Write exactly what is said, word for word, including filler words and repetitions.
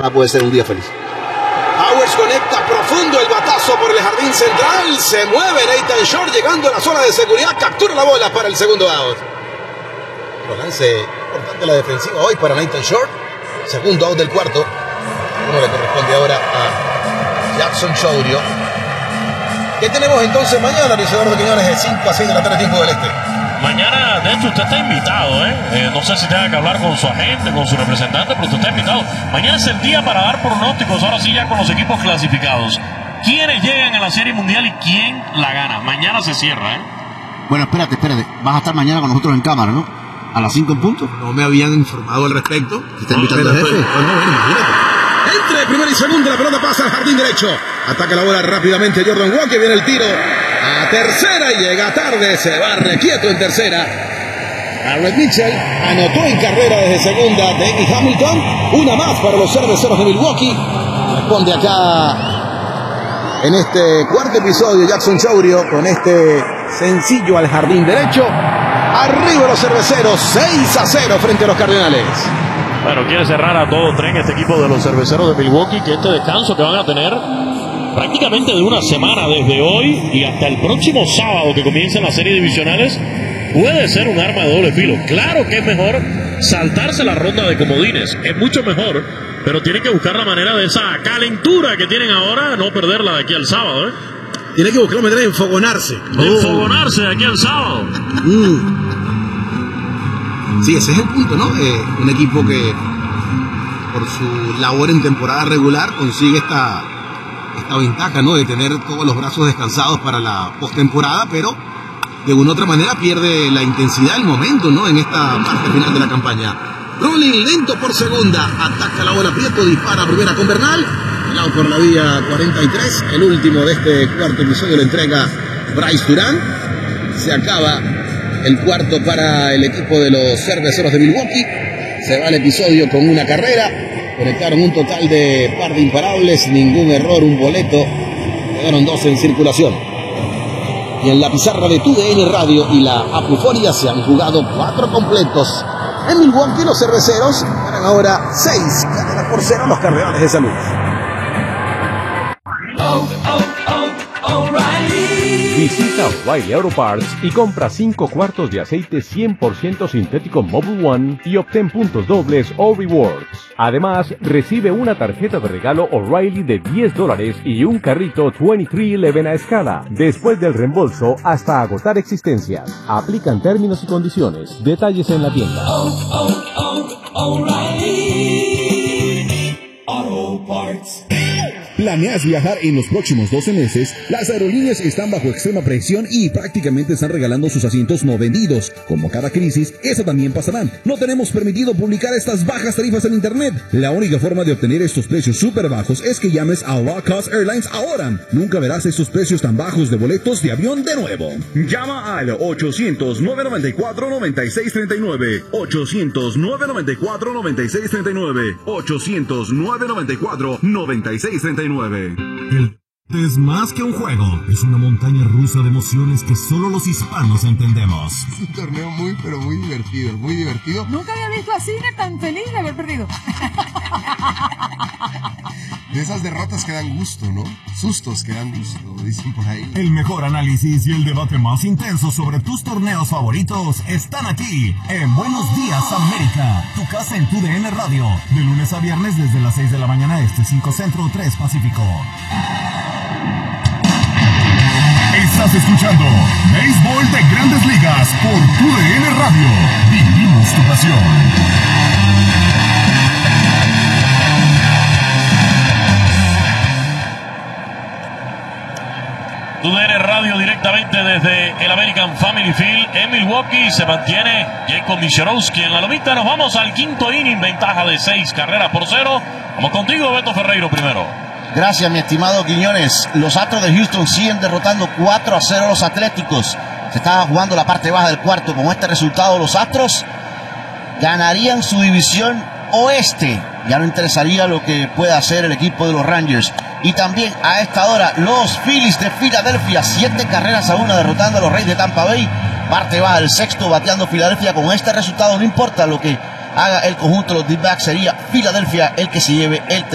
mañana puede ser un día feliz. Powers conecta profundo el batazo por el jardín central. Se mueve Nathan Short llegando a la zona de seguridad. Captura la bola para el segundo out. Lance importante la defensiva hoy para Nathan Short. Segundo out del cuarto. Uno le corresponde ahora a Jackson Chourio. ¿Qué tenemos entonces mañana, Luis Eduardo Quiñones, de cinco a seis de la tarde, tiempo del este? Mañana, de hecho, usted está invitado, ¿eh? eh no sé si tenga que hablar con su agente, con su representante, pero usted está invitado. Mañana es el día para dar pronósticos, ahora sí ya con los equipos clasificados. ¿Quiénes llegan a la Serie Mundial y quién la gana? Mañana se cierra, ¿eh? Bueno, espérate, espérate. Vas a estar mañana con nosotros en cámara, ¿no? A las cinco en punto. No me habían informado al respecto. ¿Te está invitando el jefe? No, no, bueno, imagínate. Entre primera y segunda, la pelota pasa al jardín derecho. Ataca la bola rápidamente Jordan Walker, viene el tiro a tercera y llega tarde, se barre quieto en tercera. Garrett Mitchell anotó en carrera desde segunda Danny Hamilton. Una más para los cerveceros de Milwaukee. Responde acá en este cuarto episodio Jackson Chourio con este sencillo al jardín derecho. Arriba los cerveceros, seis a cero frente a los Cardenales. Bueno, quiere cerrar a todo tren este equipo de los cerveceros de Milwaukee, que este descanso que van a tener prácticamente de una semana desde hoy y hasta el próximo sábado que comiencen las series divisionales puede ser un arma de doble filo. Claro que es mejor saltarse la ronda de comodines, es mucho mejor, pero tienen que buscar la manera de esa calentura que tienen ahora, no perderla de aquí al sábado, ¿eh? Tiene que buscar la manera de enfogonarse. De oh. enfogonarse de aquí al sábado. Mm. Sí, ese es el punto, ¿no? Eh, un equipo que por su labor en temporada regular consigue esta, esta ventaja, ¿no? De tener todos los brazos descansados para la postemporada, pero de una u otra manera pierde la intensidad, el momento, ¿no? En esta parte final de la campaña. Rolling lento por segunda, ataca la bola Prieto, dispara primera con Bernal. Lado por la vía cuarenta y tres, el último de este cuarto episodio lo entrega Bryce Durán. Se acaba el cuarto para el equipo de los cerveceros de Milwaukee. Se va el episodio con una carrera. Conectaron un total de par de imparables, ningún error, un boleto. Quedaron dos en circulación. Y en la pizarra de T U D N Radio y la Apuforia se han jugado cuatro completos. En Milwaukee los cerveceros ganan ahora seis carreras por cero los Cardenales de San Luis. Oh, oh, oh, O'Reilly. Visita O'Reilly Auto Parts y compra cinco cuartos de aceite cien por ciento sintético Mobil One y obtén puntos dobles o rewards. Además, recibe una tarjeta de regalo O'Reilly de diez dólares y un carrito veintitrés once a escala. Después del reembolso, hasta agotar existencias. Aplican términos y condiciones. Detalles en la tienda. Oh, oh, oh, O'Reilly Auto Parts. ¿Planeas viajar en los próximos doce meses? Las aerolíneas están bajo extrema presión y prácticamente están regalando sus asientos no vendidos. Como cada crisis, eso también pasará. No tenemos permitido publicar estas bajas tarifas en internet. La única forma de obtener estos precios súper bajos es que llames a Low Cost Airlines ahora. Nunca verás estos precios tan bajos de boletos de avión de nuevo. Llama al ochocientos, nueve noventa y cuatro, noventa y seis treinta y nueve. ochocientos, nueve noventa y cuatro, noventa y seis treinta y nueve. ochocientos, nueve noventa y cuatro, noventa y seis treinta y nueve. El es más que un juego, es una montaña rusa de emociones que solo los hispanos entendemos. Es un torneo muy, pero muy divertido, muy divertido. Nunca había visto a Cine tan feliz de haber perdido. De esas derrotas que dan gusto, ¿no? Sustos que dan gusto, dicen por ahí. El mejor análisis y el debate más intenso sobre tus torneos favoritos están aquí en Buenos Días América, tu casa en T U D N Radio, de lunes a viernes desde las seis de la mañana este, cinco Centro, tres Pacífico. Estás escuchando Béisbol de Grandes Ligas por T U D N Radio. Vivimos tu pasión. T U D N Radio directamente desde el American Family Field en Milwaukee. Se mantiene Jacob Misiorowski en la lomita. Nos vamos al quinto inning, ventaja de seis carreras por cero. Vamos contigo, Beto Ferreiro, primero. Gracias, mi estimado Quiñones. Los Astros de Houston siguen derrotando cuatro a cero a los Atléticos. Se estaba jugando la parte baja del cuarto. Con este resultado, los Astros ganarían su división oeste. Ya no interesaría lo que pueda hacer el equipo de los Rangers. Y también a esta hora, los Phillies de Filadelfia, siete carreras a una, derrotando a los Reyes de Tampa Bay. Parte baja del sexto, bateando Filadelfia. Con este resultado, no importa lo que haga el conjunto de los D-backs, sería Filadelfia el que se lleve el